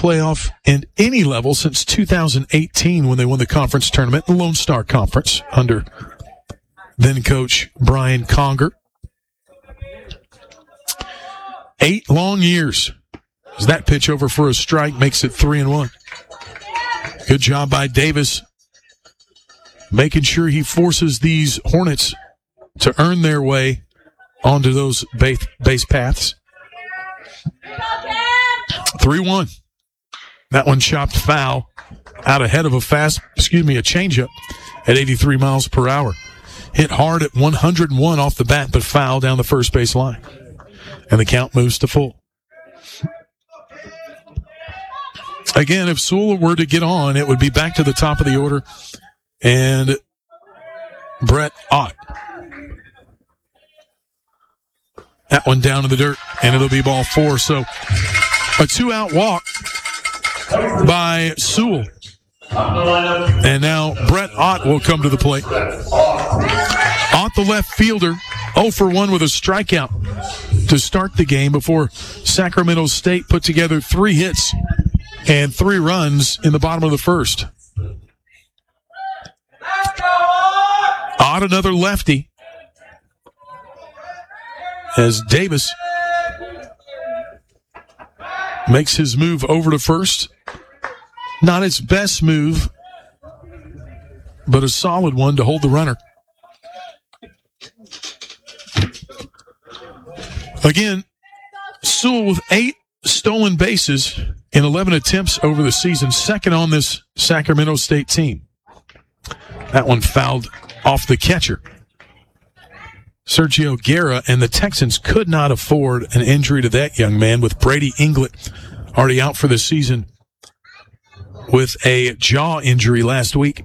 playoff in any level since 2018 when they won the conference tournament, the Lone Star Conference, under then-coach Brian Conger. 8 long years. As that pitch over for a strike makes it 3-1. Good job by Davis, making sure he forces these Hornets to earn their way onto those base paths. 3-1. That one chopped foul out ahead of a changeup at 83 miles per hour. Hit hard at 101 off the bat, but foul down the first base line. And the count moves to full. Again, if Sewell were to get on, it would be back to the top of the order. And Brett Ott. That one down to the dirt, and it'll be ball 4. So a 2-out walk by Sewell. And now Brett Ott will come to the plate. Ott, the left fielder, 0 for 1 with a strikeout to start the game before Sacramento State put together 3 hits and 3 runs in the bottom of the first. Ott, another lefty, as Davis makes his move over to first. Not its best move, but a solid one to hold the runner. Again, Sewell with 8 stolen bases in 11 attempts over the season, second on this Sacramento State team. That one fouled off the catcher, Sergio Guerra, and the Texans could not afford an injury to that young man, with Brady Inglett already out for the season with a jaw injury last week.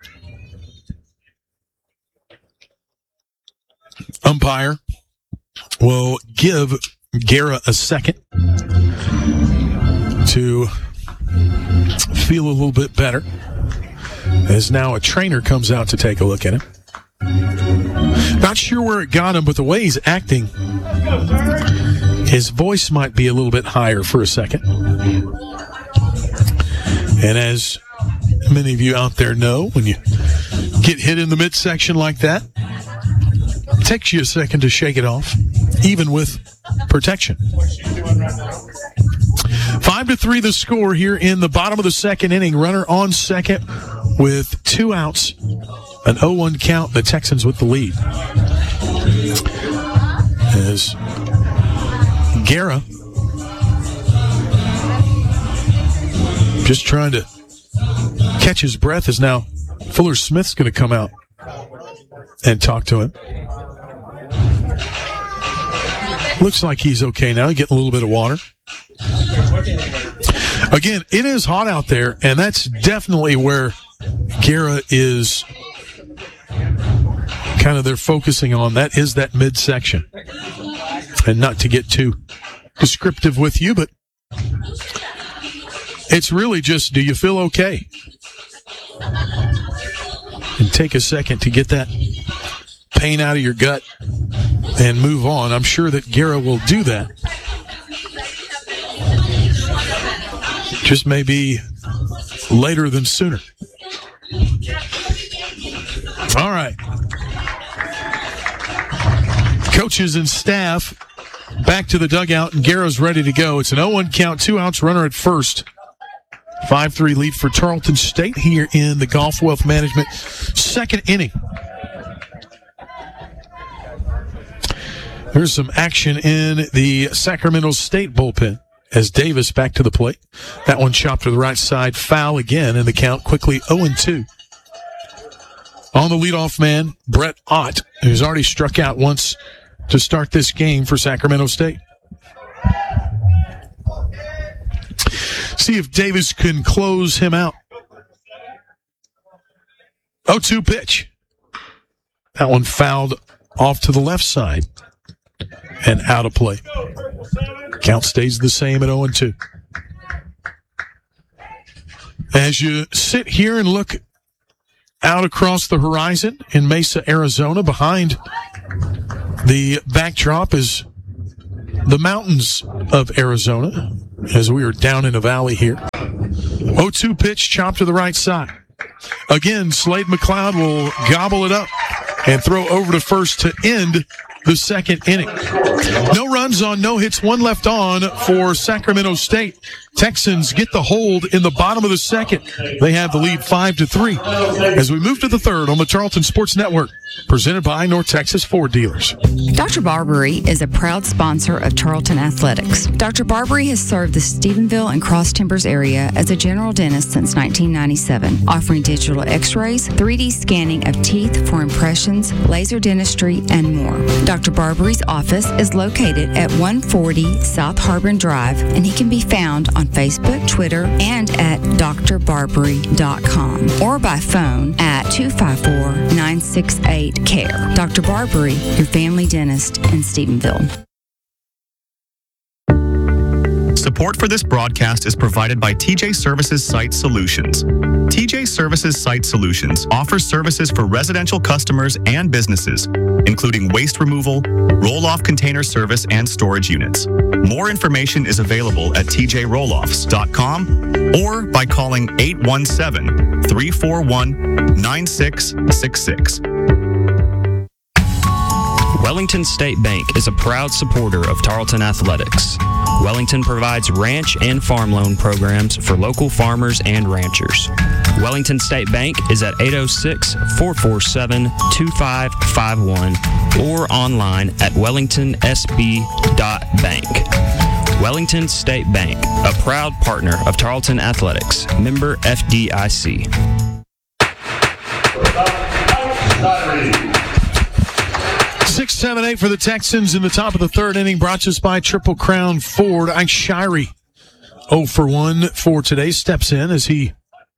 Umpire will give Guerra a second to feel a little bit better, as now a trainer comes out to take a look at him. Not sure where it got him, but the way he's acting, his voice might be a little bit higher for a second. And as many of you out there know, when you get hit in the midsection like that, it takes you a second to shake it off, even with protection. 5-3 the score here in the bottom of the second inning. Runner on second with 2 outs. An 0-1 count, the Texans with the lead. As Guerra just trying to catch his breath, as now Fuller Smith's going to come out and talk to him. Looks like he's okay now, getting a little bit of water. Again, it is hot out there, and that's definitely where Guerra is kind of they're focusing on. That is that midsection. And not to get too descriptive with you, but it's really just, do you feel okay? And take a second to get that pain out of your gut and move on. I'm sure that Guerra will do that. Just maybe later than sooner. All right. Coaches and staff back to the dugout, and Guerra's ready to go. It's an 0-1 count, 2 outs, runner at first. 5-3 lead for Tarleton State here in the Golf Wealth Management second inning. There's some action in the Sacramento State bullpen as Davis back to the plate. That one chopped to the right side, foul again, and the count quickly 0-2. On the leadoff man, Brett Ott, who's already struck out once to start this game for Sacramento State. See if Davis can close him out. 0-2 pitch. That one fouled off to the left side and out of play. Count stays the same at 0-2. As you sit here and look out across the horizon in Mesa, Arizona, behind the backdrop is the mountains of Arizona. as we are down in the valley here. 0-2 pitch, chopped to the right side. Again, Slade McLeod will gobble it up and throw over to first to end the second inning. No runs on, no hits, one left on for Sacramento State. Texans get the hold in the bottom of the second. They have the lead 5-3. As we move to the third on the Tarleton Sports Network, presented by North Texas Ford Dealers. Dr. Barbary is a proud sponsor of Tarleton Athletics. Dr. Barbary has served the Stephenville and Cross Timbers area as a general dentist since 1997, offering digital x-rays, 3D scanning of teeth for impressions, laser dentistry, and more. Dr. Barbary's office is located at 140 South Harbin Drive, and he can be found on Facebook, Twitter, and at drbarbary.com or by phone at 254-968-CARE. Dr. Barbary, your family dentist in Stephenville. Support for this broadcast is provided by TJ Services Site Solutions. TJ Services Site Solutions offers services for residential customers and businesses, including waste removal, roll-off container service, and storage units. More information is available at tjrolloffs.com or by calling 817-341-9666. Wellington State Bank is a proud supporter of Tarleton Athletics. Wellington provides ranch and farm loan programs for local farmers and ranchers. Wellington State Bank is at 806-447-2551 or online at wellingtonsb.bank. Wellington State Bank, a proud partner of Tarleton Athletics, member FDIC. 6-7-8 for the Texans in the top of the third inning, brought to us by Triple Crown Ford. Ike Shirey, 0 for 1 for today, steps in as he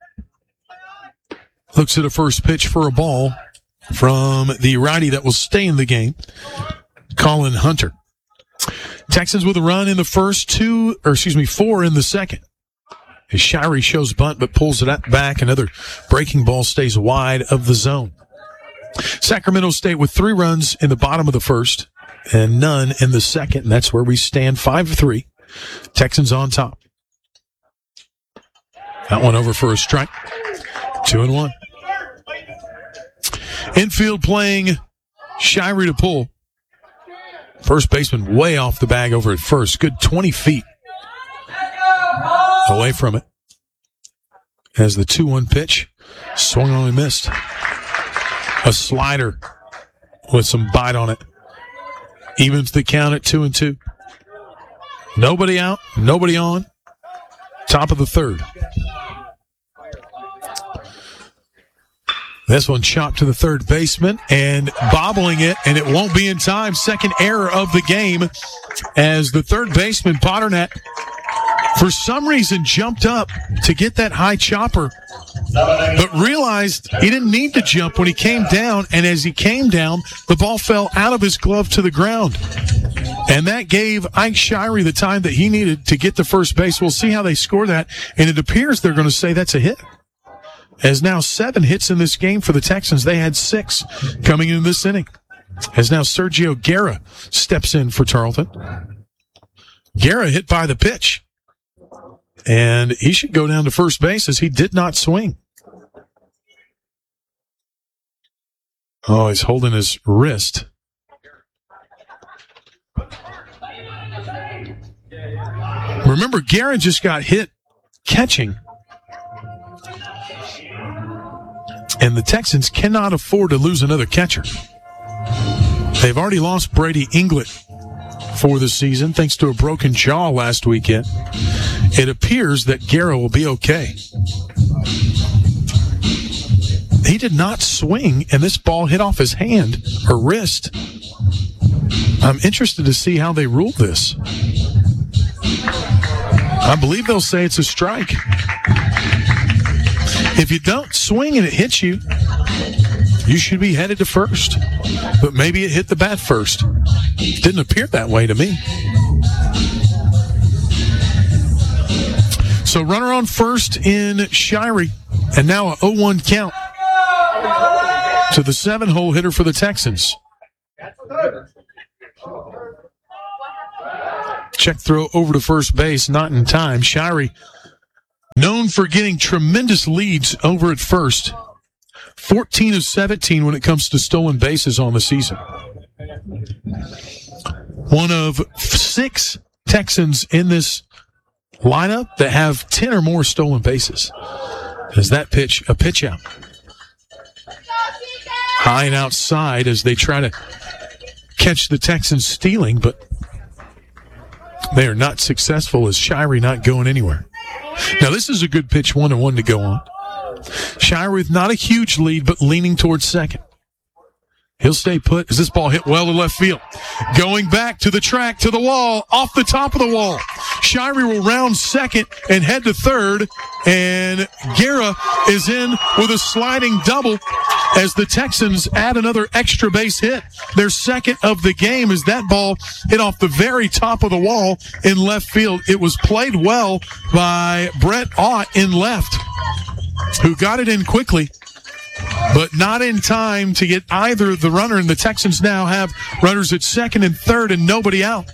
looks at a first pitch for a ball from the righty that will stay in the game, Colin Hunter. Texans with a run in the first, 4 in the second. As Shirey shows bunt but pulls it back, another breaking ball stays wide of the zone. Sacramento State with 3 runs in the bottom of the first and none in the second, and that's where we stand 5-3. Texans on top. That one over for a strike. 2-1. Infield playing Shirey to pull. First baseman way off the bag over at first. Good 20 feet away from it. As the 2-1 pitch swung on and missed. A slider with some bite on it. Evens the count at 2-2. Nobody out, nobody on. Top of the third. This one chopped to the third baseman and bobbling it, and it won't be in time. Second error of the game as the third baseman, Potternet, for some reason jumped up to get that high chopper, but realized he didn't need to jump when he came down, and as he came down, the ball fell out of his glove to the ground. And that gave Ike Shirey the time that he needed to get to first base. We'll see how they score that, and it appears they're going to say that's a hit. As now 7 hits in this game for the Texans. They had 6 coming in this inning. As now Sergio Guerra steps in for Tarleton. Guerra hit by the pitch. And he should go down to first base as he did not swing. Oh, he's holding his wrist. Remember, Guerra just got hit catching. And the Texans cannot afford to lose another catcher. They've already lost Brady Inglett for the season thanks to a broken jaw last weekend. It appears that Guerra will be okay. He did not swing, and this ball hit off his hand or wrist. I'm interested to see how they rule this. I believe they'll say it's a strike. If you don't swing and it hits you, you should be headed to first. But maybe it hit the bat first. Didn't appear that way to me. So runner on first in Shirey, and now a 0-1 count to the 7-hole hitter for the Texans. Check throw over to first base, not in time. Shirey, known for getting tremendous leads over at first. 14 of 17 when it comes to stolen bases on the season. One of 6 Texans in this lineup that have 10 or more stolen bases. Is that pitch a pitch out? High and outside as they try to catch the Texans stealing, but they are not successful as Shirey not going anywhere. Now this is a good pitch, 1-1 to go on. Shirey with not a huge lead, but leaning towards second. He'll stay put as this ball hit well to left field. Going back to the track, to the wall, off the top of the wall. Shirey will round second and head to third. And Guerra is in with a sliding double as the Texans add another extra base hit. Their second of the game as that ball hit off the very top of the wall in left field. It was played well by Brett Ott in left, who got it in quickly, but not in time to get either the runner, and the Texans now have runners at second and third and nobody out.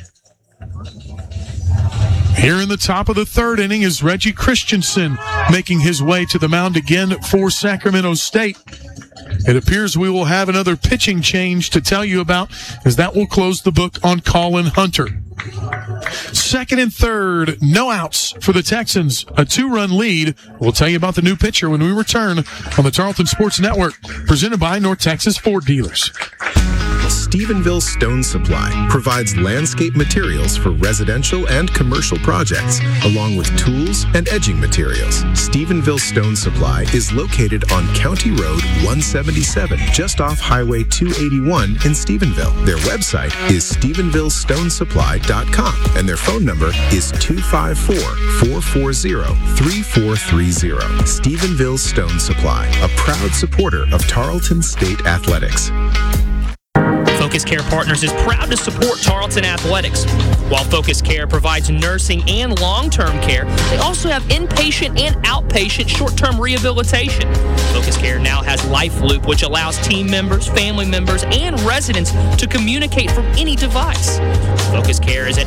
Here in the top of the third inning is Reggie Christensen making his way to the mound again for Sacramento State. It appears we will have another pitching change to tell you about, as that will close the book on Colin Hunter. Second and third, no outs for the Texans. A 2-run lead. We'll tell you about the new pitcher when we return on the Tarleton Sports Network, presented by North Texas Ford Dealers. Stephenville Stone Supply provides landscape materials for residential and commercial projects, along with tools and edging materials. Stephenville Stone Supply is located on County Road 177, just off Highway 281 in Stephenville. Their website is StephenvilleStoneSupply.com, and their phone number is 254-440-3430. Stephenville Stone Supply, a proud supporter of Tarleton State Athletics. Focus Care Partners is proud to support Tarleton Athletics. While Focus Care provides nursing and long-term care, they also have inpatient and outpatient short-term rehabilitation. Focus Care now has Life Loop, which allows team members, family members, and residents to communicate from any device. Focus Care is at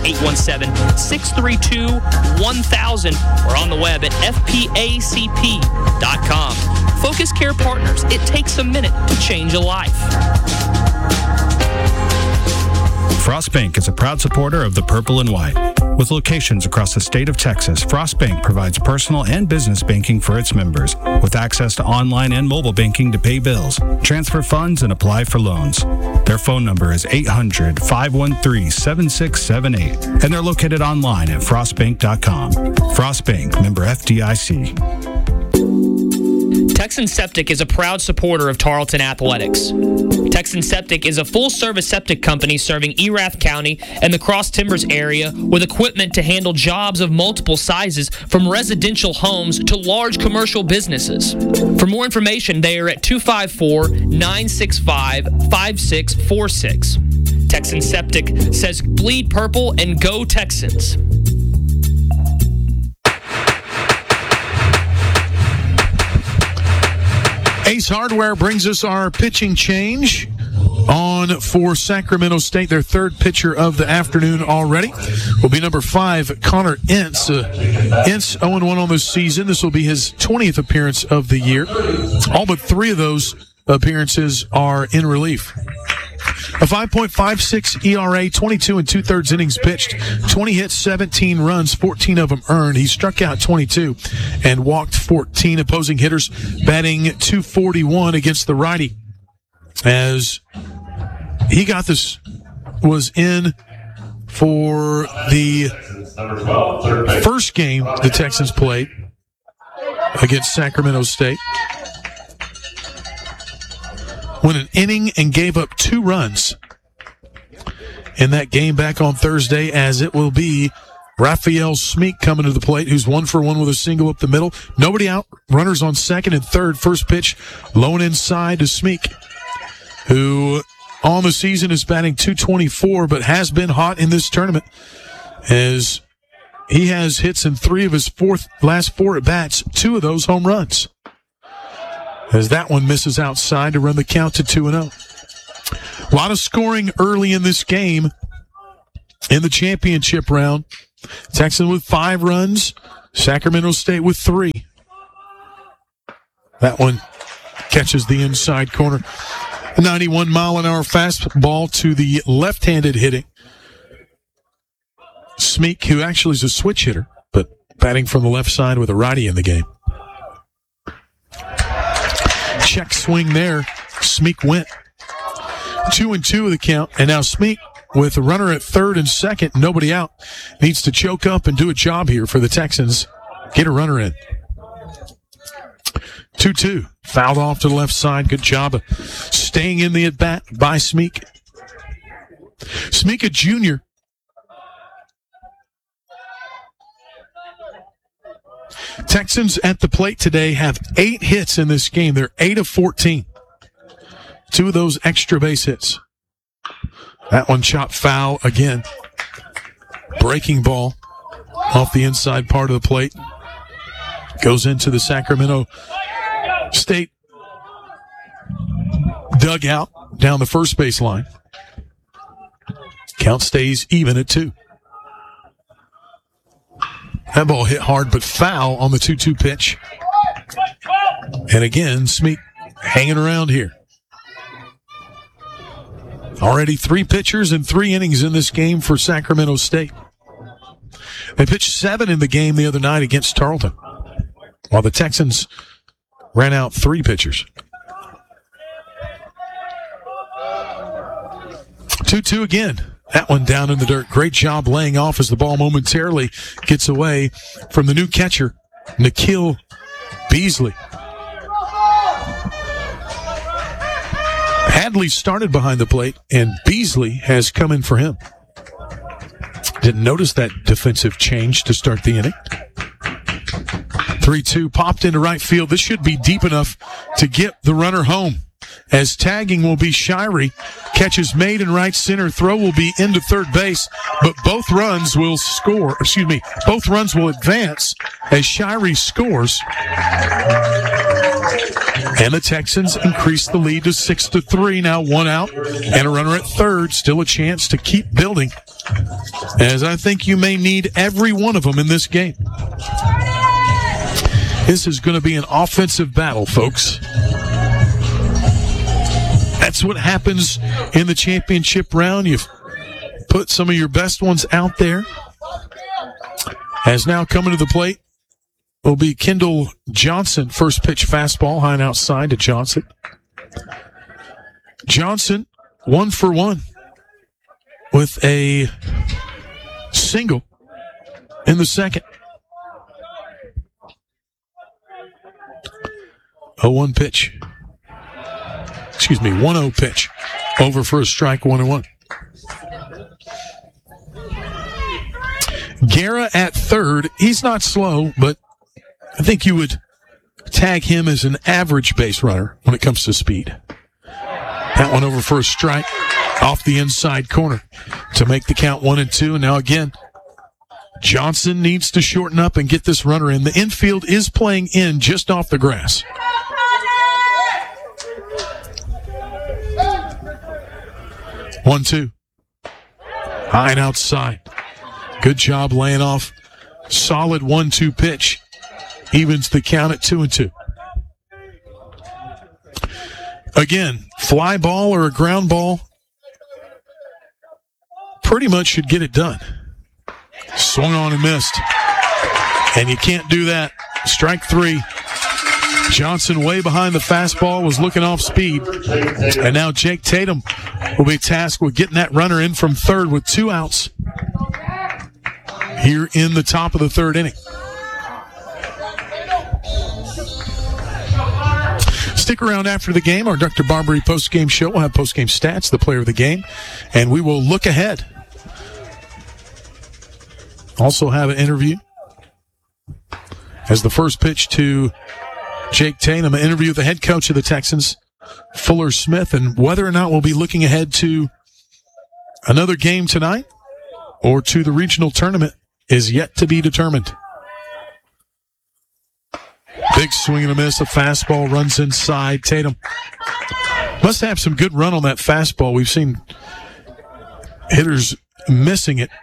817-632-1000 or on the web at fpacp.com. Focus Care Partners, it takes a minute to change a life. Frost Bank is a proud supporter of the Purple and White. With locations across the state of Texas, Frost Bank provides personal and business banking for its members, with access to online and mobile banking to pay bills, transfer funds, and apply for loans. Their phone number is 800-513-7678, and they're located online at frostbank.com. Frost Bank, member FDIC. Texan Septic is a proud supporter of Tarleton Athletics. Texan Septic is a full-service septic company serving Erath County and the Cross Timbers area with equipment to handle jobs of multiple sizes, from residential homes to large commercial businesses. For more information, they are at 254-965-5646. Texan Septic says bleed purple and go Texans. Ace Hardware brings us our pitching change on for Sacramento State. Their third pitcher of the afternoon already will be number 5, Connor Ince. Ince 0-1 on the season. This will be his 20th appearance of the year. All but 3 of those appearances are in relief. A 5.56 ERA, 22 2/3 innings pitched, 20 hits, 17 runs, 14 of them earned. He struck out 22 and walked 14. Opposing hitters batting .241 against the righty, as he got this, was in for the first game the Texans played against Sacramento State. Went an inning and gave up 2 runs in that game back on Thursday, as it will be Raphael Smeek coming to the plate, who's 1 for 1 with a single up the middle. Nobody out. Runners on second and third. First pitch, low and inside to Smeek, who on the season is batting .224, but has been hot in this tournament, as he has hits in 3 of his last 4 at-bats, 2 of those home runs, as that one misses outside to run the count to 2-0. A lot of scoring early in this game in the championship round. Texans with 5 runs, Sacramento State with 3. That one catches the inside corner. A 91-mile-an-hour fastball to the left-handed hitting Smeek, who actually is a switch hitter, but batting from the left side with a righty in the game. Check swing there. Smeek went 2-2 of the count, and now Smeek, with a runner at third and second, nobody out, needs to choke up and do a job here for the Texans. Get a runner in. 2-2. Fouled off to the left side. Good job of staying in the at-bat by Smeek. Smeek, a junior. Texans at the plate today have 8 hits in this game. They're 8 of 14. 2 of those extra base hits. That one chopped foul again. Breaking ball off the inside part of the plate. Goes into the Sacramento State dugout down the first base line. Count stays even at 2. That ball hit hard but foul on the 2-2 pitch. And again, Smeek hanging around here. Already 3 pitchers and 3 innings in this game for Sacramento State. They pitched 7 in the game the other night against Tarleton, while the Texans ran out 3 pitchers. 2-2 again. That one down in the dirt. Great job laying off as the ball momentarily gets away from the new catcher, Nikhil Beasley. Hadley started behind the plate, and Beasley has come in for him. Didn't notice that defensive change to start the inning. 3-2 popped into right field. This should be deep enough to get the runner home, as tagging will be Shirey. Catches made in right center. Throw will be into third base, but both runs will score. Both runs will advance as Shirey scores. And the Texans increase the lead to 6-3. Now 1 out and a runner at third. Still a chance to keep building, as I think you may need every one of them in this game. This is going to be an offensive battle, folks. That's what happens in the championship round. You've put some of your best ones out there. As now coming to the plate will be Kendall Johnson. First pitch fastball, high and outside to Johnson. Johnson, 1 for 1 with a single in the second. 0-1 pitch. 1-0 pitch. Over for a strike, 1-1. Guerra at third. He's not slow, but I think you would tag him as an average base runner when it comes to speed. That one over for a strike off the inside corner to make the count 1-2. And now again, Johnson needs to shorten up and get this runner in. The infield is playing in just off the grass. 1-2. High and outside. Good job laying off. Solid 1-2 pitch. Evens the count at 2-2. Again, fly ball or a ground ball pretty much should get it done. Swung on and missed. And you can't do that. Strike 3. Johnson way behind the fastball, was looking off speed. And now Jake Tatum will be tasked with getting that runner in from third with 2 outs here in the top of the third inning. Stick around after the game. Our Dr. Barbary post-game show will have post-game stats, the player of the game, and we will look ahead. Also have an interview as the first pitch to Jake Tatum, an interview with the head coach of the Texans, Fuller Smith, and whether or not we'll be looking ahead to another game tonight or to the regional tournament is yet to be determined. Big swing and a miss. A fastball runs inside. Tatum must have some good run on that fastball. We've seen hitters missing it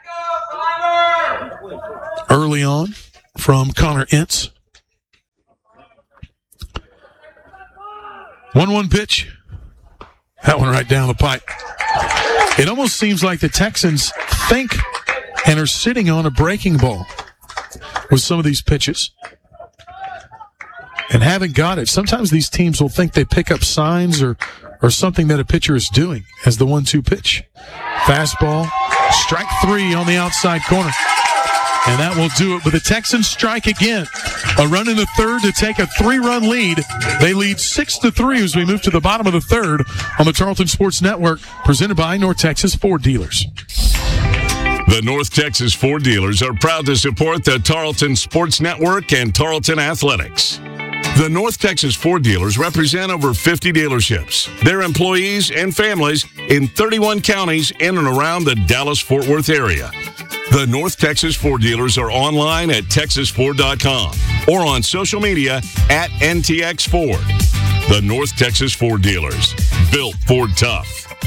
early on from Connor Ince. 1-1 pitch. That one right down the pipe. It almost seems like the Texans think and are sitting on a breaking ball with some of these pitches and haven't got it. Sometimes these teams will think they pick up signs or something that a pitcher is doing as the 1-2 pitch. Fastball, strike 3 on the outside corner. And that will do it. But the Texans strike again. A run in the third to take a 3-run lead. They lead 6-3 as we move to the bottom of the third on the Tarleton Sports Network, presented by North Texas Ford Dealers. The North Texas Ford Dealers are proud to support the Tarleton Sports Network and Tarleton Athletics. The North Texas Ford Dealers represent over 50 dealerships, their employees and families in 31 counties in and around the Dallas-Fort Worth area. The North Texas Ford Dealers are online at texasford.com or on social media at NTX Ford. The North Texas Ford Dealers, built Ford tough.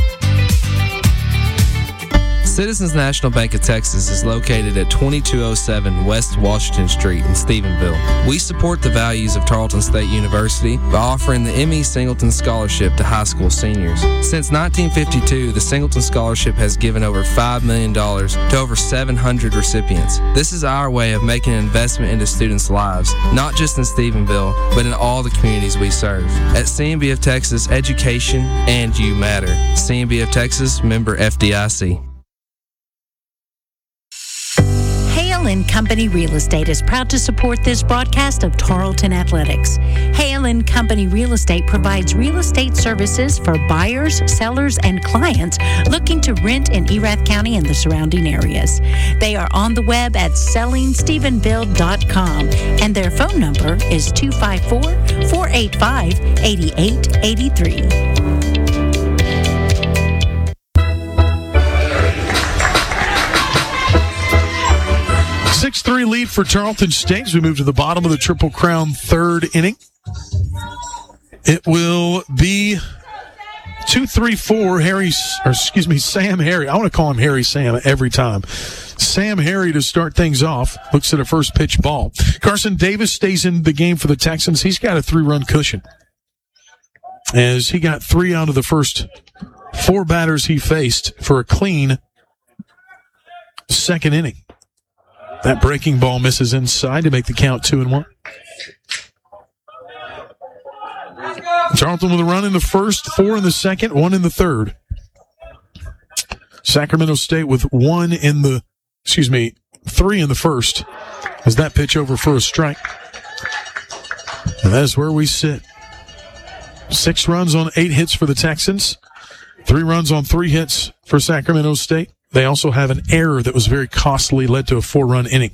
Citizens National Bank of Texas is located at 2207 West Washington Street in Stephenville. We support the values of Tarleton State University by offering the M.E. Singleton Scholarship to high school seniors. Since 1952, the Singleton Scholarship has given over $5 million to over 700 recipients. This is our way of making an investment into students' lives, not just in Stephenville, but in all the communities we serve. At CNB of Texas, education and you matter. CNB of Texas, member FDIC. Hale & Company Real Estate is proud to support this broadcast of Tarleton Athletics. Hale & Company Real Estate provides real estate services for buyers, sellers, and clients looking to rent in Erath County and the surrounding areas. They are on the web at sellingstephenville.com, and their phone number is 254-485-8883. 6-3 lead for Tarleton State as we move to the bottom of the Triple Crown third inning. It will be 2-3-4 Sam Harry. I want to call him Harry Sam every time. Sam Harry to start things off. Looks at a first pitch ball. Carson Davis stays in the game for the Texans. He's got a 3-run cushion as he got 3 out of the first 4 batters he faced for a clean second inning. That breaking ball misses inside to make the count 2-1. Tarleton with a run in the first, 4 in the second, 1 in the third. Sacramento State with 3 in the first. As that pitch over for a strike. And that is where we sit. 6 runs on 8 hits for the Texans. 3 runs on 3 hits for Sacramento State. They also have an error that was very costly, led to a 4-run inning.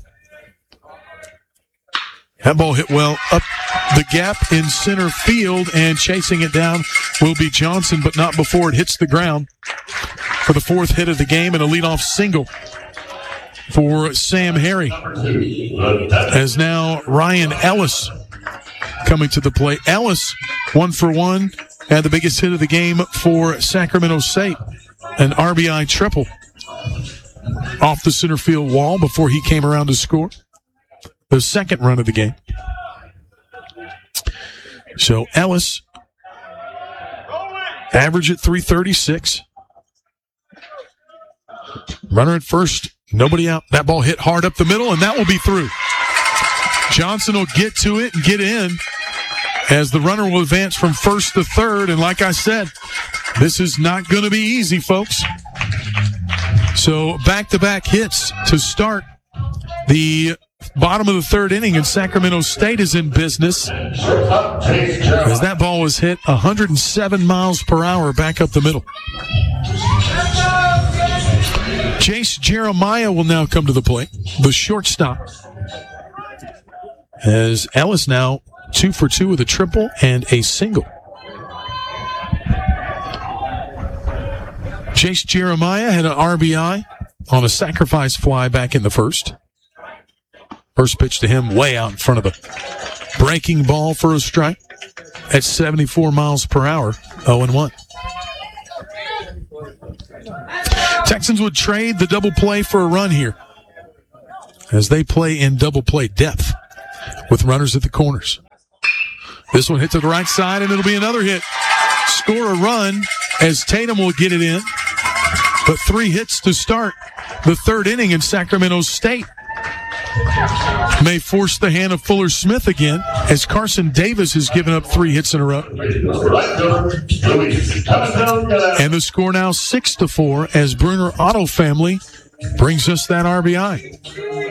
That ball hit well up the gap in center field, and chasing it down will be Johnson, but not before it hits the ground for the 4th hit of the game and a leadoff single for Sam Harry. As now Ryan Ellis coming to the plate. Ellis, 1 for 1, had the biggest hit of the game for Sacramento State, an RBI triple off the center field wall before he came around to score the second run of the game. So Ellis, average at 336. Runner at first, nobody out. That ball hit hard up the middle, and that will be through. Johnson will get to it and get in as the runner will advance from first to third. And like I said, this is not going to be easy, folks. So back-to-back hits to start the bottom of the third inning, and Sacramento State is in business as that ball was hit 107 miles per hour back up the middle. Chase Jeremiah will now come to the plate, the shortstop, as Ellis now 2 for 2 with a triple and a single. Chase Jeremiah had an RBI on a sacrifice fly back in the first. First pitch to him way out in front of a breaking ball for a strike at 74 miles per hour, 0-1. Texans would trade the double play for a run here as they play in double play depth with runners at the corners. This one hit to the right side, and it'll be another hit. Score a run as Tatum will get it in. But 3 hits to start the third inning, in Sacramento State may force the hand of Fuller Smith again as Carson Davis has given up 3 hits in a row. And the score now 6-4 as Bruner Auto Family brings us that RBI.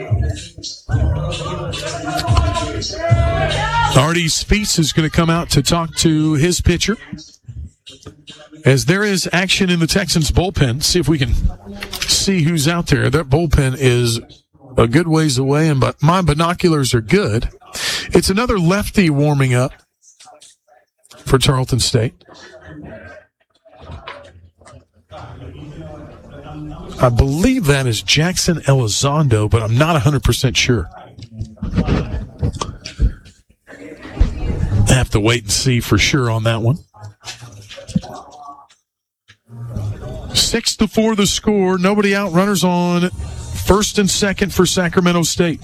Artie Spieth is going to come out to talk to his pitcher as there is action in the Texans bullpen. See if we can see who's out there. That bullpen is a good ways away, and but my binoculars are good. It's another lefty warming up for Tarleton State. I believe that is Jackson Elizondo, but I'm not 100% sure. I have to wait and see for sure on that one. 6-4 the score. Nobody out. Runners on first and second for Sacramento State.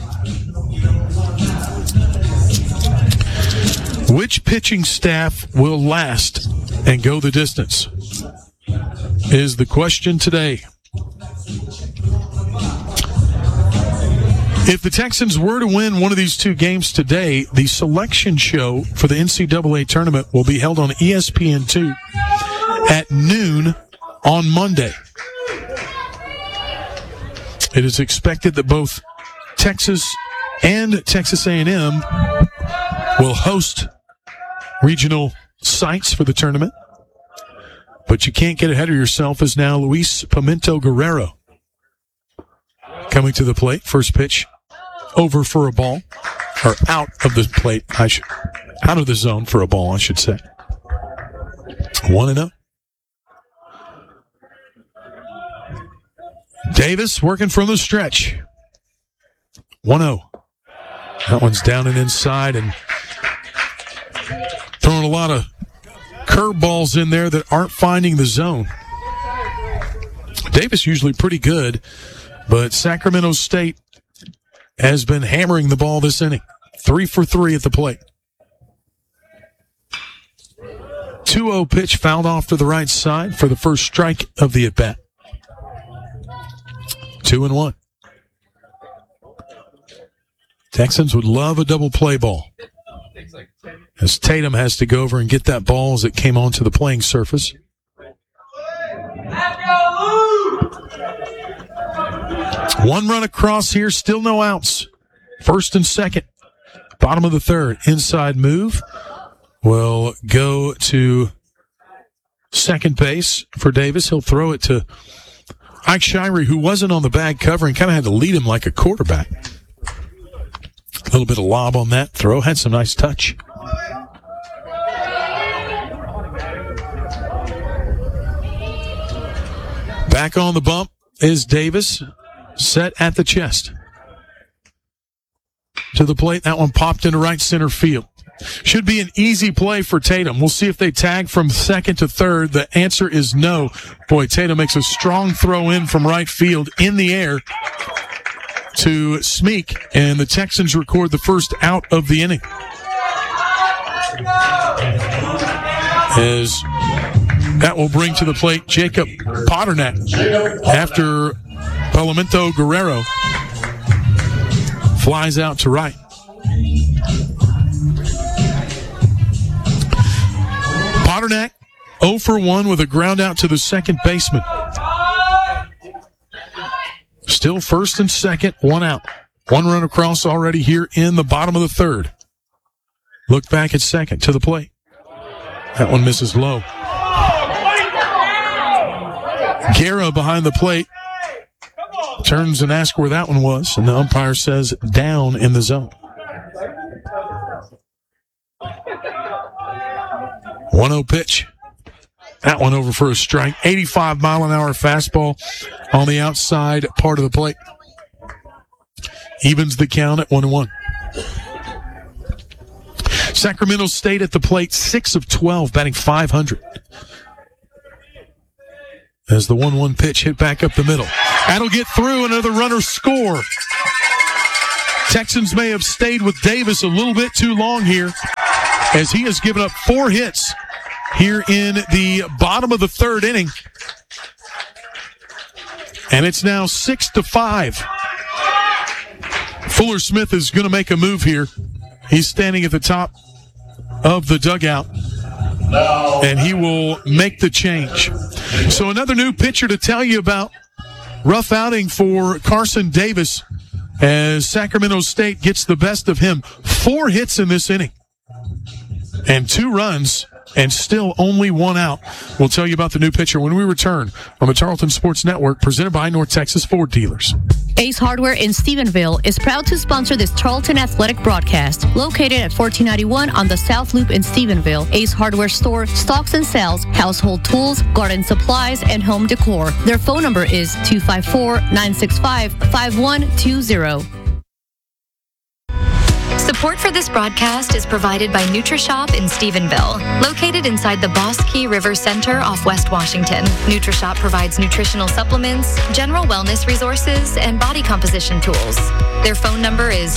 Which pitching staff will last and go the distance is the question today. If the Texans were to win one of these 2 games today, the selection show for the NCAA tournament will be held on ESPN2 at noon on Monday. It is expected that both Texas and Texas A&M will host regional sites for the tournament. But you can't get ahead of yourself as now Luis Pimento Guerrero coming to the plate. First pitch over for a ball, or out of the plate, out of the zone for a ball, I should say. 1-0. Davis working from the stretch. 1-0. That one's down and inside and throwing a lot of curveballs in there that aren't finding the zone. Davis usually pretty good, but Sacramento State has been hammering the ball this inning. 3 for 3 at the plate. 2-0 pitch fouled off to the right side for the first strike of the at-bat. 2-1. Texans would love a double play ball, as Tatum has to go over and get that ball as it came onto the playing surface. One run across here, still no outs. First and second. Bottom of the third. Inside move will go to second base for Davis. He'll throw it to Ike Shirey, who wasn't on the bag cover and kind of had to lead him like a quarterback. A little bit of lob on that throw. Had some nice touch. Back on the bump is Davis, set at the chest. To the plate, that one popped into right center field. Should be an easy play for Tatum. We'll see if they tag from second to third. The answer is no. Boy, Tatum makes a strong throw in from right field in the air to Smeek, and the Texans record the first out of the inning. As that will bring to the plate Jacob Potternack after Pimento Guerrero flies out to right. Potternack 0 for 1 with a ground out to the second baseman. Still first and second, 1 out. 1 run across already here in the bottom of the third. Look back at second to the plate. That one misses low. Guerra behind the plate turns and asks where that one was, and the umpire says down in the zone. 1-0 pitch. That one over for a strike. 85-mile-an-hour fastball on the outside part of the plate. Evens the count at 1-1. Sacramento State at the plate, 6 of 12, batting .500. as the 1-1 pitch hit back up the middle. That'll get through. Another runner score. Texans may have stayed with Davis a little bit too long here, as he has given up 4 hits here in the bottom of the third inning. And it's now 6-5. Fuller Smith is going to make a move here. He's standing at the top of the dugout, and he will make the change. So another new pitcher to tell you about. Rough outing for Carson Davis as Sacramento State gets the best of him. 4 hits in this inning and 2 runs, and still only 1 out. We'll tell you about the new pitcher when we return on the Tarleton Sports Network, presented by North Texas Ford Dealers. Ace Hardware in Stephenville is proud to sponsor this Tarleton Athletic broadcast. Located at 1491 on the South Loop in Stephenville, Ace Hardware store stocks and sells household tools, garden supplies, and home decor. Their phone number is 254-965-5120. Support for this broadcast is provided by NutriShop in Stephenville. Located inside the Boss Key River Center off West Washington, NutriShop provides nutritional supplements, general wellness resources, and body composition tools. Their phone number is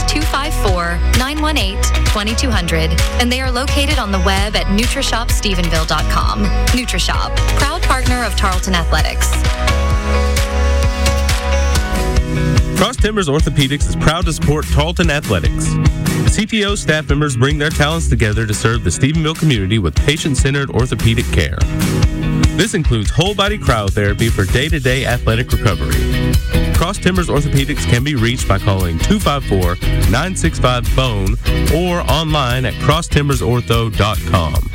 254-918-2200, and they are located on the web at NutriShopStephenville.com. NutriShop, proud partner of Tarleton Athletics. Cross Timbers Orthopedics is proud to support Tarleton Athletics. CTO staff members bring their talents together to serve the Stephenville community with patient-centered orthopedic care. This includes whole-body cryotherapy for day-to-day athletic recovery. Cross Timbers Orthopedics can be reached by calling 254-965-BONE or online at crosstimbersortho.com.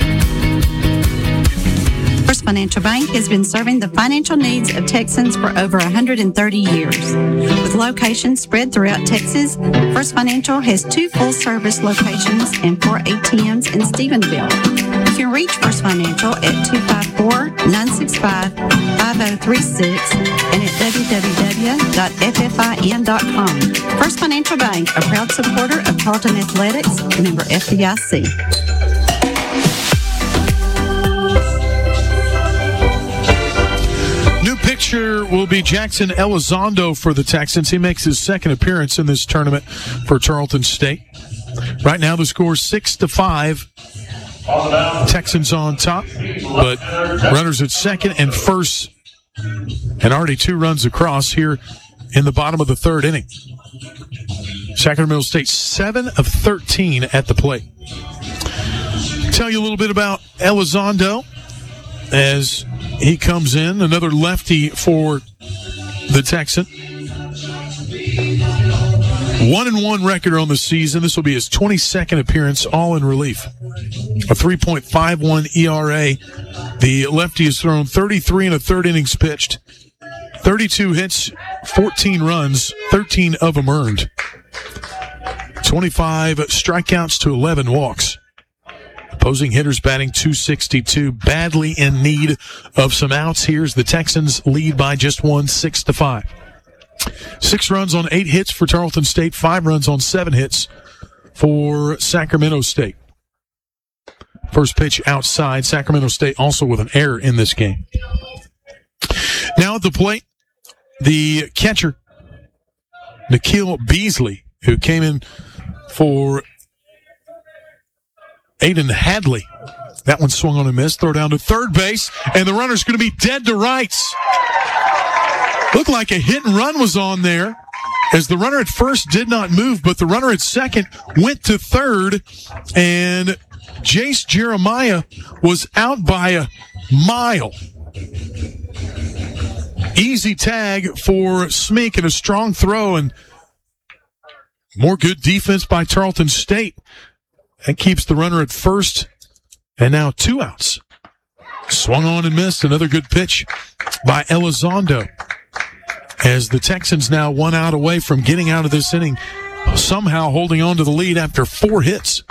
First Financial Bank has been serving the financial needs of Texans for over 130 years. With locations spread throughout Texas, First Financial has 2 full-service locations and 4 ATMs in Stephenville. You can reach First Financial at 254-965-5036 and at www.ffin.com. First Financial Bank, a proud supporter of Tarleton Athletics, member FDIC. Pitcher will be Jackson Elizondo for the Texans. He makes his second appearance in this tournament for Tarleton State. Right now the score is 6-5. Texans on top, but runners at second and first, and already 2 runs across here in the bottom of the third inning. Sacramento State 7 of 13 at the plate. Tell you a little bit about Elizondo as he comes in, another lefty for the Texan. 1-1 record on the season. This will be his 22nd appearance, all in relief. A 3.51 ERA. The lefty has thrown 33 in the third innings pitched. 32 hits, 14 runs, 13 of them earned. 25 strikeouts to 11 walks. Opposing hitters batting .262, badly in need of some outs. Here's the Texans lead by just 1, 6-5. 6 runs on 8 hits for Tarleton State, 5 runs on 7 hits for Sacramento State. First pitch outside. Sacramento State also with an error in this game. Now at the plate, the catcher, Nikhil Beasley, who came in for Aiden Hadley. That one swung on and missed. Throw down to third base, and the runner's going to be dead to rights. Looked like a hit and run was on there, as the runner at first did not move, but the runner at second went to third, and Jace Jeremiah was out by a mile. Easy tag for Smeek and a strong throw, and more good defense by Tarleton State. That keeps the runner at first, and now 2 outs. Swung on and missed. Another good pitch by Elizondo, as the Texans now 1 out away from getting out of this inning, somehow holding on to the lead after 4 hits.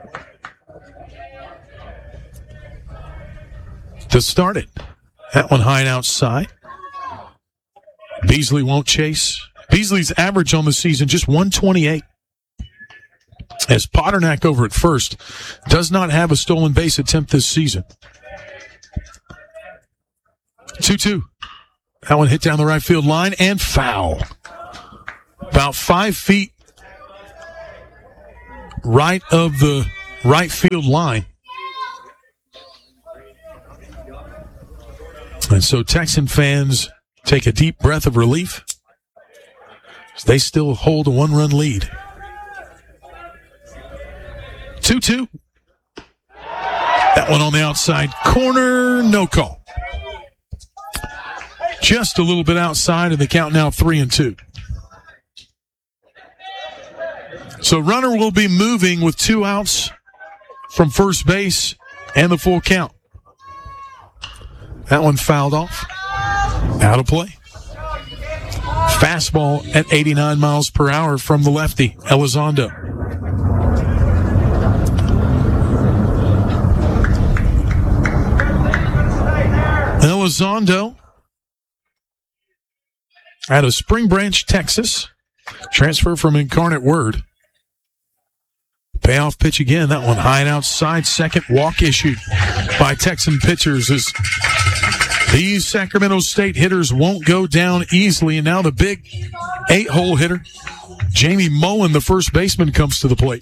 To start it, that one high and outside. Beasley won't chase. Beasley's average on the season just 128. As Potternack over at first does not have a stolen base attempt this season. 2-2. That one hit down the right field line and foul. About 5 feet right of the right field line. And so Texan fans take a deep breath of relief. They still hold a 1-run lead. 2-2. That one on the outside corner, no call. Just a little bit outside, and the count now 3-2. So runner will be moving with 2 outs from first base and the full count. That one fouled off. Out of play. Fastball at 89 miles per hour from the lefty, Elizondo. Elizondo out of Spring Branch, Texas. Transfer from Incarnate Word. Payoff pitch again. That one high and outside. Second walk issued by Texan pitchers as these Sacramento State hitters won't go down easily. And now the big 8-hole hitter, Jamie Mullen, the first baseman, comes to the plate.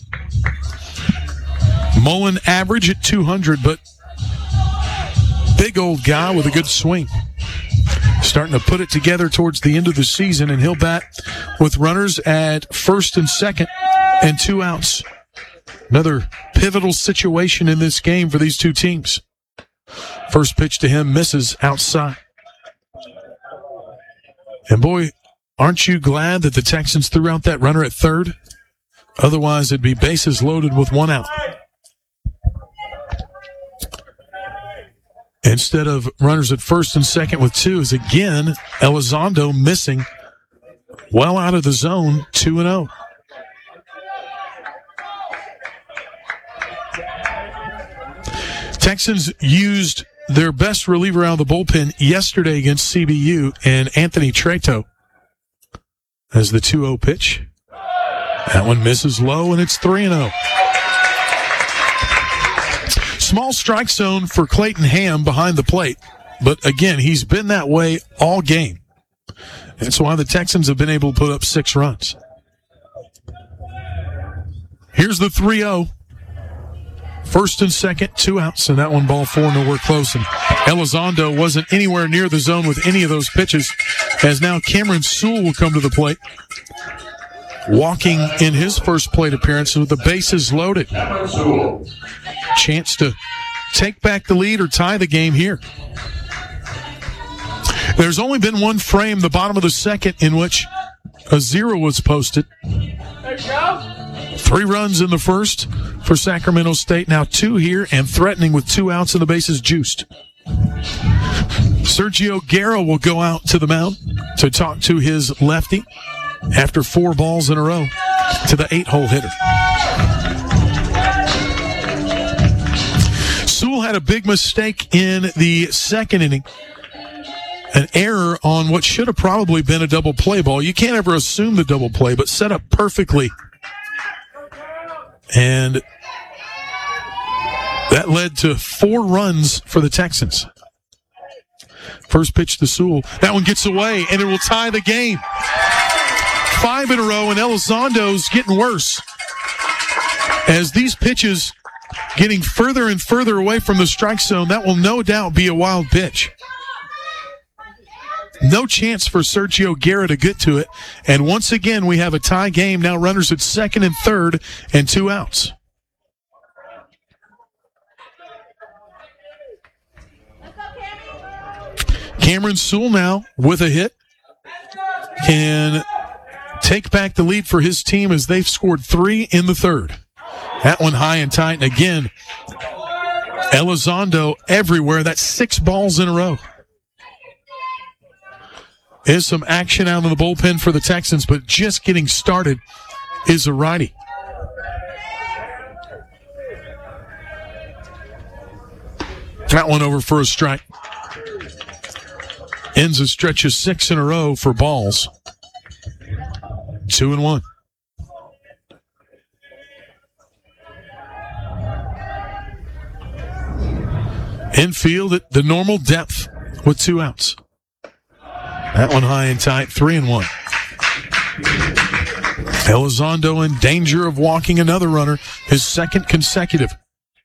Mullen average at 200, but big old guy with a good swing. Starting to put it together towards the end of the season, and he'll bat with runners at first and second and 2 outs. Another pivotal situation in this game for these two teams. First pitch to him misses outside. And boy, aren't you glad that the Texans threw out that runner at third? Otherwise, it'd be bases loaded with 1 out. Instead of runners at first and second with 2 is again Elizondo missing well out of the zone, 2-0. Texans used their best reliever out of the bullpen yesterday against CBU, and Anthony Treto as the 2-0 pitch. That one misses low, and it's 3-0. Small strike zone for Clayton Ham behind the plate, but again, he's been that way all game. That's why the Texans have been able to put up 6 runs. Here's the 3-0. First and second, 2 outs, and that one ball 4, nowhere close. And Elizondo wasn't anywhere near the zone with any of those pitches, as now Cameron Sewell will come to the plate, walking in his first plate appearance with the bases loaded. Chance to take back the lead or tie the game here. There's only been one frame, the bottom of the second, in which a 0 was posted. 3 runs in the first for Sacramento State. Now 2 here and threatening with 2 outs and the bases juiced. Sergio Guerra will go out to the mound to talk to his lefty after 4 balls in a row to the 8-hole hitter. Sewell had a big mistake in the second inning. An error on what should have probably been a double play ball. You can't ever assume the double play, but set up perfectly. And that led to 4 runs for the Texans. First pitch to Sewell. That one gets away, and it will tie the game. 5 in a row, and Elizondo's getting worse. As these pitches getting further and further away from the strike zone, that will no doubt be a wild pitch. No chance for Sergio Guerra to get to it. And once again, we have a tie game. Now runners at second and third and 2 outs. Cameron Sewell now with a hit can take back the lead for his team as they've scored 3 in the third. That one high and tight. And again, Elizondo everywhere. That's 6 balls in a row. Is some action out in the bullpen for the Texans, but just getting started is a righty. That one over for a strike. Ends a stretch of 6 in a row for balls. 2-1. Infield at the normal depth with 2 outs. That one high and tight, 3-1. Elizondo in danger of walking another runner, his second consecutive.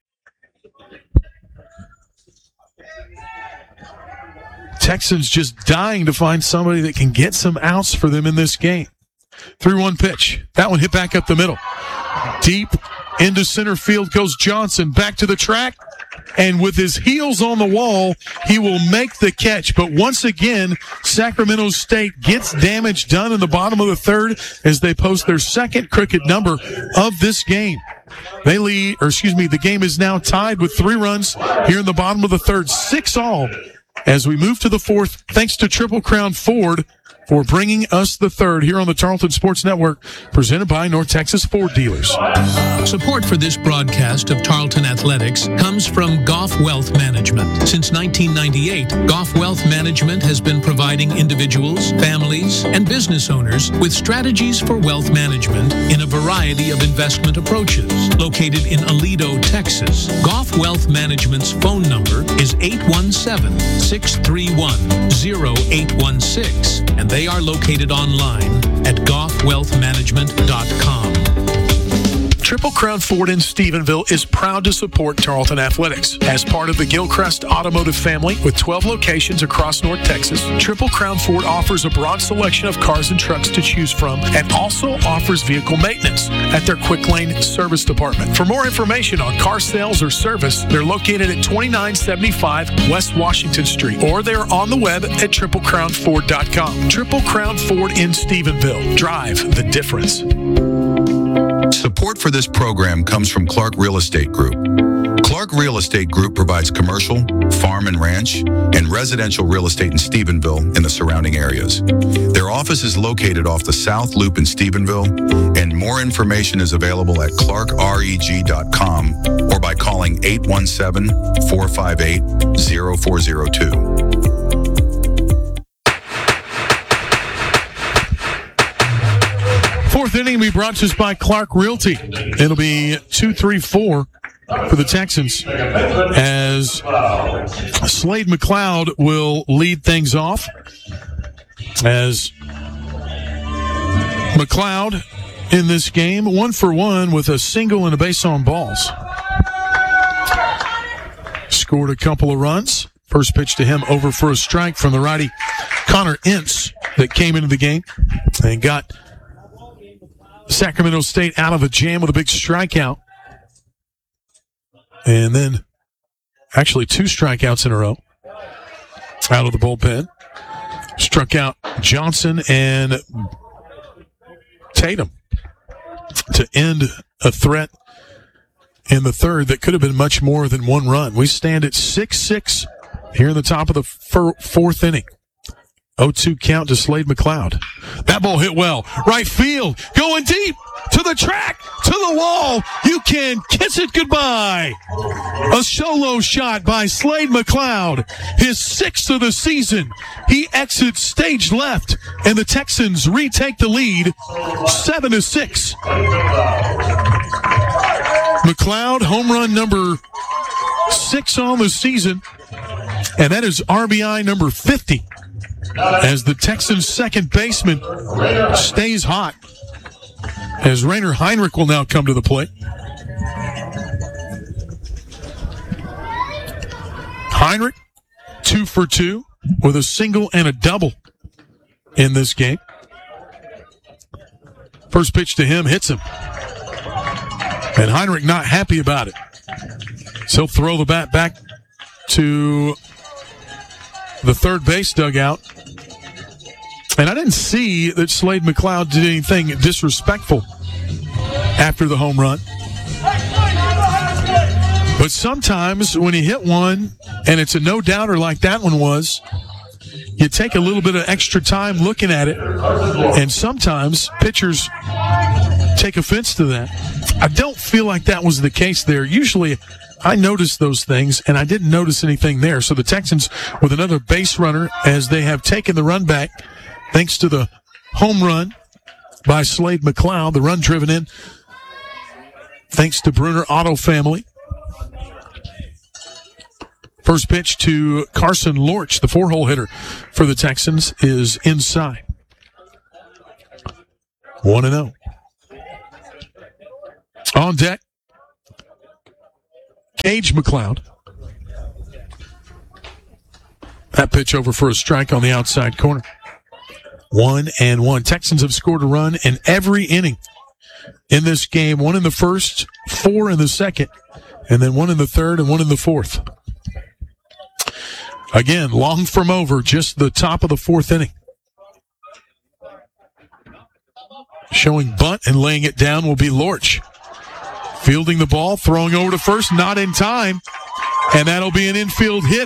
Texans just dying to find somebody that can get some outs for them in this game. 3-1 pitch. That one hit back up the middle. Deep into center field goes Johnson. Back to the track. And with his heels on the wall, he will make the catch. But once again, Sacramento State gets damage done in the bottom of the third as they post their second cricket number of this game. The game is now tied with 3 runs here in the bottom of the third, 6-all. As we move to the fourth, thanks to Triple Crown Ford for bringing us the third here on the Tarleton Sports Network, presented by North Texas Ford Dealers. Support for this broadcast of Tarleton Athletics comes from Goff Wealth Management. Since 1998, Goff Wealth Management has been providing individuals, families, and business owners with strategies for wealth management in a variety of investment approaches. Located in Aledo, Texas, Goff Wealth Management's phone number is 817-631-0816, and they are located online at goffwealthmanagement.com. Triple Crown Ford in Stephenville is proud to support Tarleton Athletics. As part of the Gilchrist Automotive family with 12 locations across North Texas, Triple Crown Ford offers a broad selection of cars and trucks to choose from and also offers vehicle maintenance at their Quick Lane Service Department. For more information on car sales or service, they're located at 2975 West Washington Street, or they're on the web at triplecrownford.com. Triple Crown Ford in Stephenville. Drive the difference. Support for this program comes from Clark Real Estate Group. Clark Real Estate Group provides commercial, farm and ranch, and residential real estate in Stephenville and the surrounding areas. Their office is located off the South Loop in Stephenville, and more information is available at clarkreg.com or by calling 817-458-0402. Fourth inning will be brought to us by Clark Realty. It'll be 2-3-4 for the Texans as Slade McLeod will lead things off. As McLeod in this game, 1-for-1 with a single and a base on balls. Scored a couple of runs. First pitch to him over for a strike from the righty Connor Ince that came into the game and got Sacramento State out of a jam with a big strikeout. And then actually 2 strikeouts in a row out of the bullpen. Struck out Johnson and Tatum to end a threat in the third that could have been much more than 1 run. We stand at 6-6 here in the top of the fourth inning. 0-2 count to Slade McLeod. That ball hit well. Right field. Going deep. To the track. To the wall. You can kiss it goodbye. A solo shot by Slade McLeod. His 6th of the season. He exits stage left. And the Texans retake the lead 7-6. McLeod, home run number 6 on the season. And that is RBI number 50. As the Texans' second baseman stays hot. As Rainer Heinrich will now come to the plate. Heinrich, 2 for 2 with a single and a double in this game. First pitch to him hits him. And Heinrich not happy about it. So he'll throw the bat back to the third base dugout. And I didn't see that Slade McLeod did anything disrespectful after the home run. But sometimes when you hit one and it's a no-doubter like that one was, you take a little bit of extra time looking at it. And sometimes pitchers take offense to that. I don't feel like that was the case there. Usually I notice those things, and I didn't notice anything there. So the Texans with another base runner as they have taken the run back thanks to the home run by Slade McLeod, the run driven in thanks to Bruner Auto family. First pitch to Carson Lorch, the 4-hole hitter for the Texans, is inside. 1-0. On deck, Gage McLeod. That pitch over for a strike on the outside corner. 1-1. Texans have scored a run in every inning in this game. 1 in the first, 4 in the second, and then 1 in the third and 1 in the fourth. Again, long from over, just the top of the fourth inning. Showing bunt and laying it down will be Lorch. Fielding the ball, throwing over to first, not in time, and that'll be an infield hit.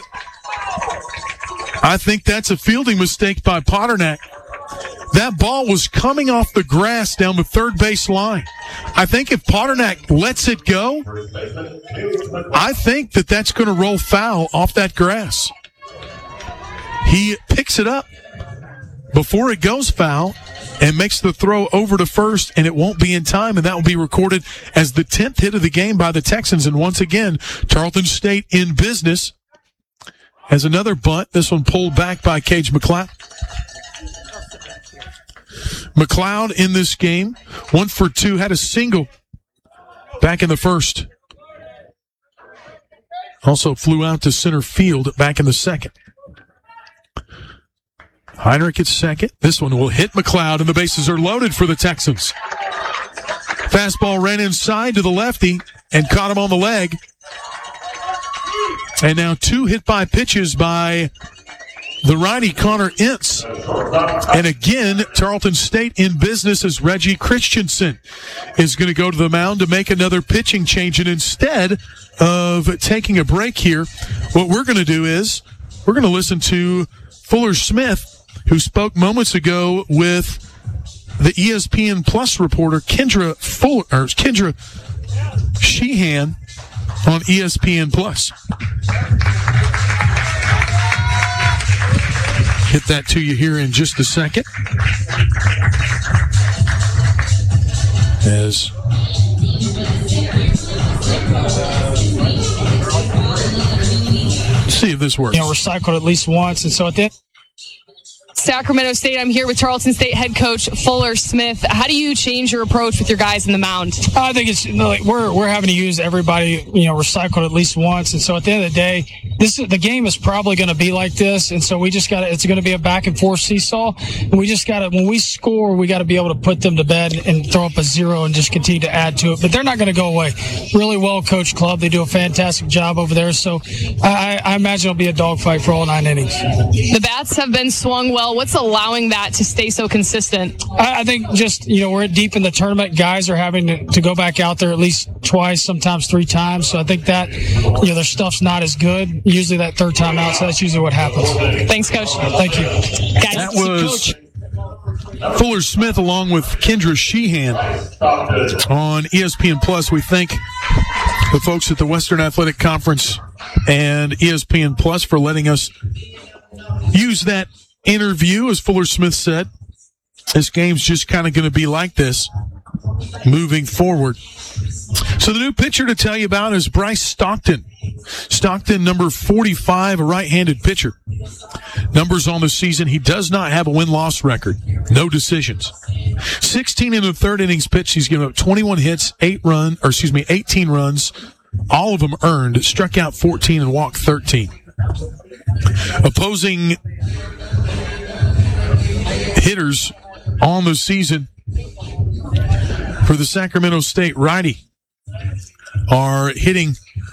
I think that's a fielding mistake by Potternack. That ball was coming off the grass down the third base line. I think if Potternack lets it go, I think that's going to roll foul off that grass. He picks it up before it goes foul and makes the throw over to first, and it won't be in time, and that will be recorded as the 10th hit of the game by the Texans. And once again, Tarleton State in business has another bunt. This one pulled back by Gage McLeod. McLeod in this game, 1 for 2, had a single back in the first. Also flew out to center field back in the second. Heinrich at second. This one will hit McLeod, and the bases are loaded for the Texans. Fastball ran inside to the lefty and caught him on the leg. And now 2 hit-by pitches by the righty Connor Ince. And again, Tarleton State in business as Reggie Christensen is going to go to the mound to make another pitching change. And instead of taking a break here, what we're going to do is we're going to listen to Fuller Smith, who spoke moments ago with the ESPN Plus reporter Kendra Sheehan on ESPN Plus. Get that to you here in just a second. As see if this works. Recycled at least once, and so at the end. Sacramento State. I'm here with Tarleton State head coach Fuller Smith. How do you change your approach with your guys in the mound? I think it's like we're having to use everybody, recycled at least once, and so at the end of the day, the game is probably going to be like this, and so we just got it's going to be a back and forth seesaw. And we just got to, when we score, we got to be able to put them to bed and throw up a 0 and just continue to add to it. But they're not going to go away. Really well coached club. They do a fantastic job over there. So I imagine it'll be a dogfight for all 9 innings. The bats have been swung well. What's allowing that to stay so consistent? I think just, we're deep in the tournament. Guys are having to go back out there at least twice, sometimes 3 times. So I think that, their stuff's not as good. Usually that third time out, so that's usually what happens. Thanks, Coach. Thank you. Guys, that was Fuller Smith along with Kendra Sheehan on ESPN Plus. We thank the folks at the Western Athletic Conference and ESPN Plus for letting us use that interview. As Fuller Smith said, this game's just kind of going to be like this moving forward. So the new pitcher to tell you about is Bryce Stockton. Stockton, number 45, a right-handed pitcher. Numbers on the season, he does not have a win-loss record. No decisions. 16 in the third innings pitched. He's given up 21 hits, 18 runs, all of them earned. Struck out 14 and walked 13. Opposing hitters on the season for the Sacramento State righty are hitting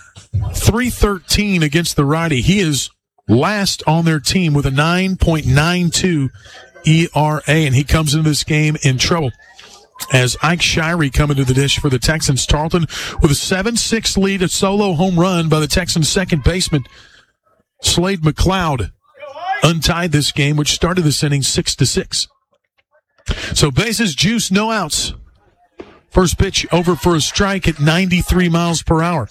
.313 against the righty. He is last on their team with a 9.92 ERA, and he comes into this game in trouble as Ike Shirey coming to the dish for the Texans. Tarleton with a 7-6 lead, a solo home run by the Texans' second baseman, Slade McLeod, untied this game, which started this inning 6-6. So bases juice, no outs. First pitch over for a strike at 93 miles per hour.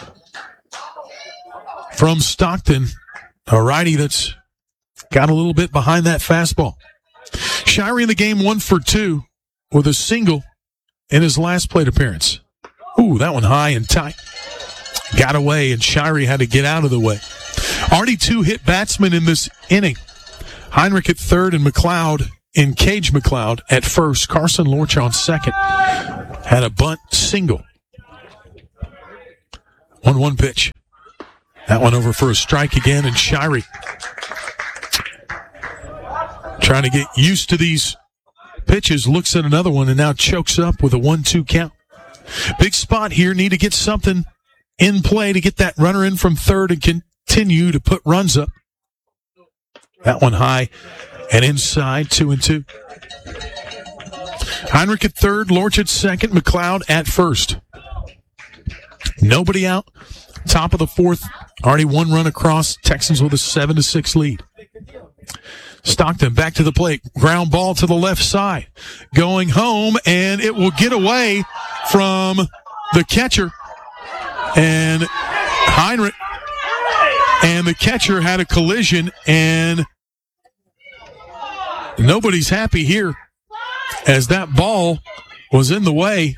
From Stockton, a righty that's got a little bit behind that fastball. Shirey in the game 1 for 2 with a single in his last plate appearance. Ooh, that one high and tight. Got away, and Shirey had to get out of the way. Already 2 hit batsmen in this inning. Heinrich at third and McLeod in Cage McLeod at first. Carson Lorch on second. Had a bunt single. 1-1 pitch. That one over for a strike again, and Shirey trying to get used to these pitches, looks at another one and now chokes up with a 1-2 count. Big spot here. Need to get something in play to get that runner in from third and continue to put runs up. That one high and inside, 2-2. Heinrich at third, Lorch at second, McLeod at first. Nobody out. Top of the fourth. Already 1 run across. Texans with a 7-6 lead. Stockton back to the plate. Ground ball to the left side. Going home, and it will get away from the catcher. And Heinrich and the catcher had a collision, and nobody's happy here as that ball was in the way.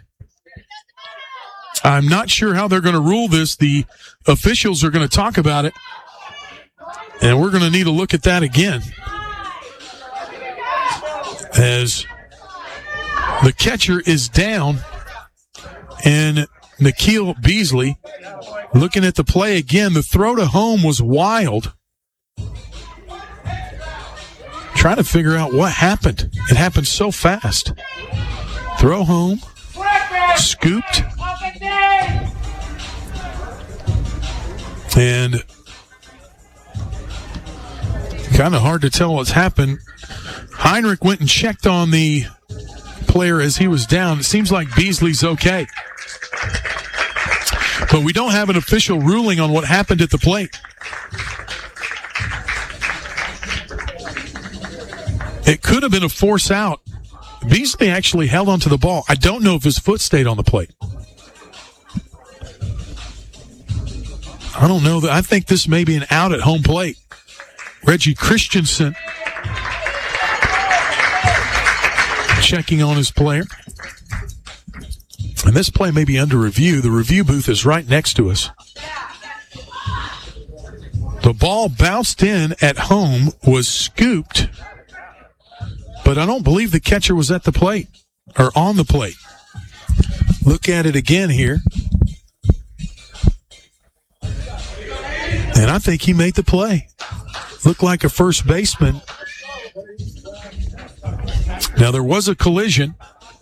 I'm not sure how they're going to rule this. The officials are going to talk about it, and we're going to need to look at that again, as the catcher is down, and Nikhil Beasley looking at the play again. The throw to home was wild. Trying to figure out what happened. It happened so fast. Throw home, scooped, and kind of hard to tell what's happened. Heinrich went and checked on the player as he was down. It seems like Beasley's okay. But we don't have an official ruling on what happened at the plate. It could have been a force out. Beasley actually held onto the ball. I don't know if his foot stayed on the plate. I don't know. I think this may be an out at home plate. Reggie Christensen checking on his player. And this play may be under review. The review booth is right next to us. The ball bounced in at home, was scooped, but I don't believe the catcher was at the plate or on the plate. Look at it again here. And I think he made the play. Looked like a first baseman. Now, there was a collision.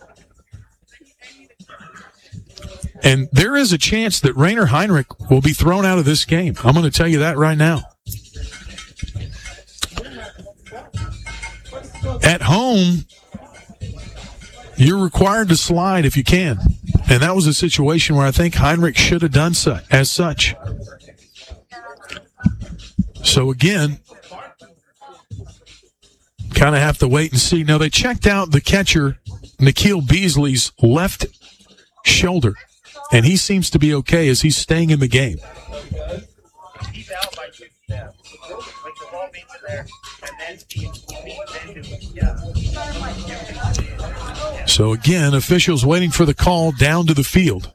And there is a chance that Rainer Heinrich will be thrown out of this game. I'm going to tell you that right now. At home, you're required to slide if you can. And that was a situation where I think Heinrich should have done so, as such. So again, kind of have to wait and see. Now, they checked out the catcher, Nikhil Beasley's left shoulder, and he seems to be okay as he's staying in the game. So again, officials waiting for the call down to the field.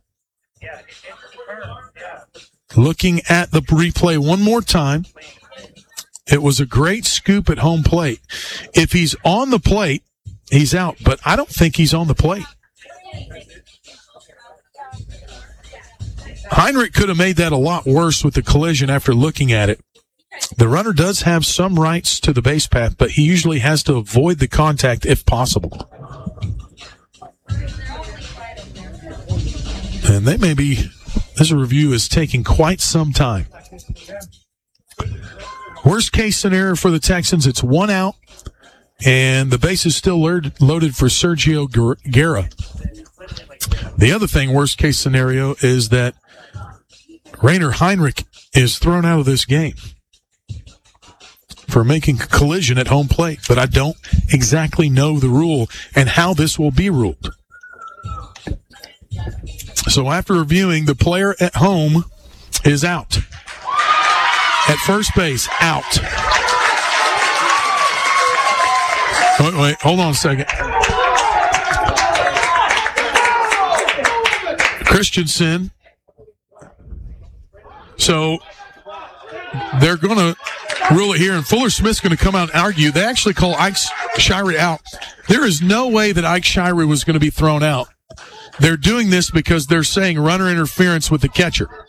Looking at the replay one more time. It was a great scoop at home plate. If he's on the plate, he's out, but I don't think he's on the plate. Heinrich could have made that a lot worse with the collision after looking at it. The runner does have some rights to the base path, but he usually has to avoid the contact if possible. And this review is taking quite some time. Worst case scenario for the Texans, it's 1 out, and the base is still loaded for Sergio Guerra. The other thing, worst case scenario, is that Rainer Heinrich is thrown out of this game for making a collision at home plate, but I don't exactly know the rule and how this will be ruled. So after reviewing, the player at home is out. At first base, out. Wait, hold on a second. Christensen. So they're going to rule it here, and Fuller Smith's going to come out and argue. They actually call Ike Shirey out. There is no way that Ike Shirey was going to be thrown out. They're doing this because they're saying runner interference with the catcher.